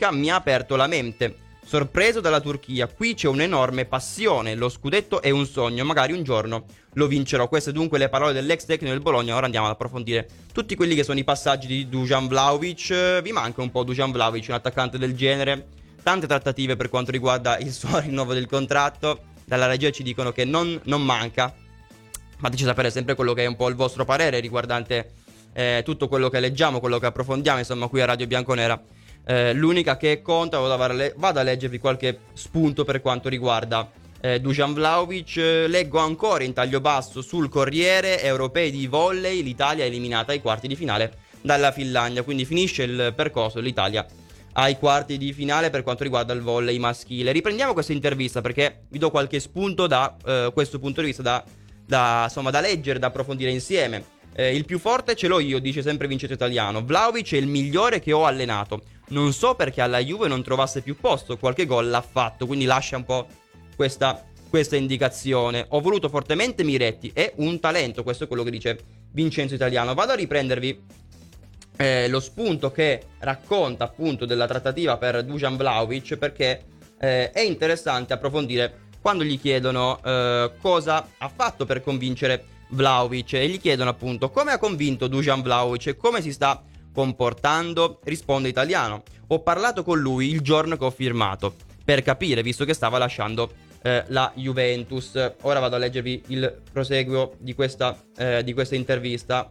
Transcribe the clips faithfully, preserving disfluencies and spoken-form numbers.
tedesca mi ha aperto la mente. Sorpreso dalla Turchia, qui c'è un'enorme passione, lo scudetto è un sogno, magari un giorno lo vincerò. Queste dunque le parole dell'ex tecnico del Bologna. Ora andiamo ad approfondire tutti quelli che sono i passaggi di Dusan Vlahovic. Vi manca un po' Dusan Vlahovic, un attaccante del genere? Tante trattative per quanto riguarda il suo rinnovo del contratto, dalla regia ci dicono che non, non manca. Fateci sapere sempre quello che è un po' il vostro parere riguardante eh, tutto quello che leggiamo, quello che approfondiamo, insomma, qui a Radio Bianconera. Eh, l'unica che conta, vado a, le- vado a leggervi qualche spunto per quanto riguarda eh, Dusan Vlahovic. Eh, leggo ancora in taglio basso sul Corriere: europei di volley, l'Italia è eliminata ai quarti di finale dalla Finlandia. Quindi finisce il percorso dell'Italia ai quarti di finale per quanto riguarda il volley maschile. Riprendiamo questa intervista perché vi do qualche spunto da eh, questo punto di vista da, da, insomma, da leggere, da approfondire insieme. Eh, il più forte ce l'ho io, dice sempre Vincenzo Italiano. Vlahovic è il migliore che ho allenato. Non so perché alla Juve non trovasse più posto, qualche gol l'ha fatto, quindi lascia un po' questa, questa indicazione. Ho voluto fortemente Miretti, è un talento, questo è quello che dice Vincenzo Italiano. Vado a riprendervi eh, lo spunto che racconta appunto della trattativa per Dusan Vlahovic, perché eh, è interessante approfondire quando gli chiedono eh, cosa ha fatto per convincere Vlahovic, e gli chiedono appunto come ha convinto Dusan Vlahovic e come si sta comportando. Risponde Italiano: ho parlato con lui il giorno che ho firmato per capire, visto che stava lasciando eh, la Juventus. Ora vado a leggervi il proseguo di questa, eh, di questa intervista.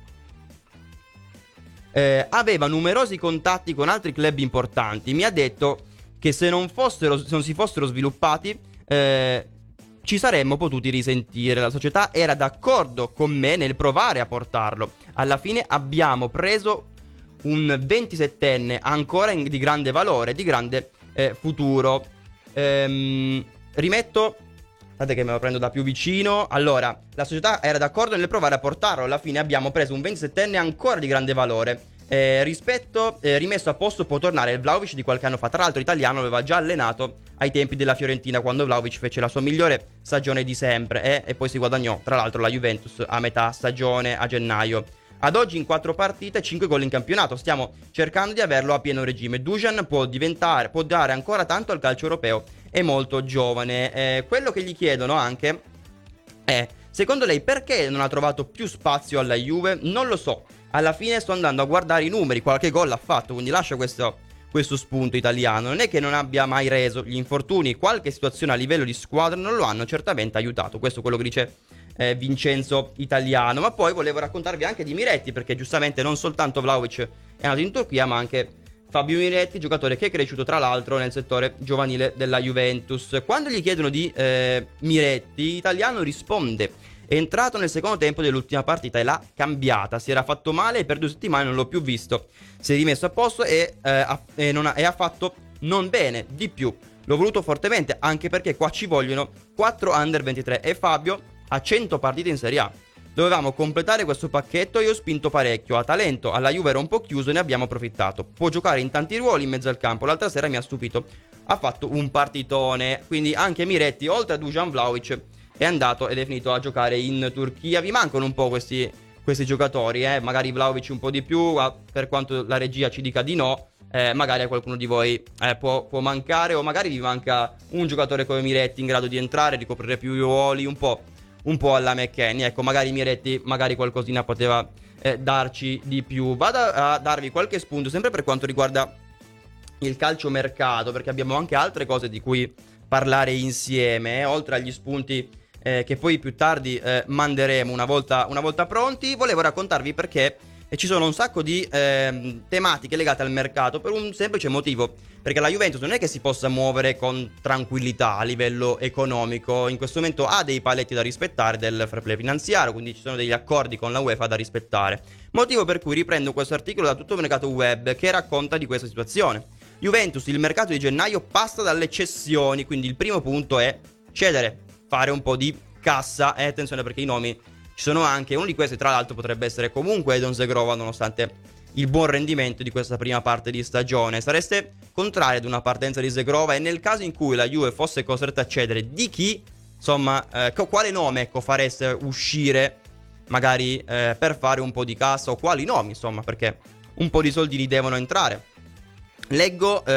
Eh, aveva numerosi contatti con altri club importanti. Mi ha detto che se non, fossero, se non si fossero sviluppati eh, ci saremmo potuti risentire. La società era d'accordo con me nel provare a portarlo. Alla fine abbiamo preso un ventisettenne ancora in, di grande valore, di grande eh, futuro. Ehm, rimetto, guardate che me lo prendo da più vicino. Allora, la società era d'accordo nel provare a portarlo. Alla fine abbiamo preso un ventisettenne ancora di grande valore. Eh, rispetto, eh, rimesso a posto può tornare il Vlahovic di qualche anno fa. Tra l'altro Italiano aveva già allenato ai tempi della Fiorentina, quando Vlahovic fece la sua migliore stagione di sempre eh, e poi si guadagnò tra l'altro la Juventus a metà stagione, a gennaio. Ad oggi in quattro partite cinque gol in campionato. Stiamo cercando di averlo a pieno regime. Dusan può diventare, può dare ancora tanto al calcio europeo, è molto giovane. Eh, quello che gli chiedono anche è: secondo lei perché non ha trovato più spazio alla Juve? Non lo so. Alla fine sto andando a guardare i numeri, qualche gol ha fatto, quindi lascia questo, questo spunto Italiano. Non è che non abbia mai reso, gli infortuni, qualche situazione a livello di squadra non lo hanno certamente aiutato. Questo è quello che dice eh, Vincenzo Italiano. Ma poi volevo raccontarvi anche di Miretti, perché giustamente non soltanto Vlahovic è nato in Turchia, ma anche Fabio Miretti, giocatore che è cresciuto tra l'altro nel settore giovanile della Juventus. Quando gli chiedono di eh, Miretti, Italiano risponde: è entrato nel secondo tempo dell'ultima partita e l'ha cambiata. Si era fatto male e per due settimane non l'ho più visto. Si è rimesso a posto e, eh, ha, e, non ha, e ha fatto non bene, di più. L'ho voluto fortemente, anche perché qua ci vogliono quattro under ventitré e Fabio ha cento partite in Serie A. Dovevamo completare questo pacchetto e io ho spinto parecchio. Ha talento, alla Juve era un po' chiuso e ne abbiamo approfittato. Può giocare in tanti ruoli in mezzo al campo. L'altra sera mi ha stupito, ha fatto un partitone. Quindi anche Miretti, oltre a Dusan Vlahovic, è andato ed è finito a giocare in Turchia. Vi mancano un po' questi, questi giocatori, eh? Magari Vlahovic un po' di più, per quanto la regia ci dica di no. Eh, magari a qualcuno di voi eh, può, può mancare, o magari vi manca un giocatore come Miretti in grado di entrare, ricoprire più ruoli, un po', un po' alla McKennie. Ecco, magari Miretti, magari qualcosina poteva eh, darci di più. Vado a darvi qualche spunto, sempre per quanto riguarda il calciomercato, perché abbiamo anche altre cose di cui parlare insieme, eh? Oltre agli spunti Eh, che poi più tardi eh, manderemo una volta, una volta pronti. Volevo raccontarvi perché eh, ci sono un sacco di eh, tematiche legate al mercato, per un semplice motivo: perché la Juventus non è che si possa muovere con tranquillità a livello economico. In questo momento ha dei paletti da rispettare del fair play finanziario, quindi ci sono degli accordi con la UEFA da rispettare, motivo per cui riprendo questo articolo da Tutto Mercato Web, che racconta di questa situazione. Juventus, il mercato di gennaio passa dalle cessioni, quindi il primo punto è cedere, fare un po' di cassa. E eh, attenzione, perché i nomi ci sono anche. Uno di questi tra l'altro potrebbe essere comunque Edon Zegrova, nonostante il buon rendimento di questa prima parte di stagione. Sareste contrari ad una partenza di Zegrova? E nel caso in cui la Juve fosse costretta a cedere, di chi, insomma, eh, quale nome, ecco, fareste uscire magari eh, per fare un po' di cassa, o quali nomi, insomma, perché un po' di soldini devono entrare. Leggo eh,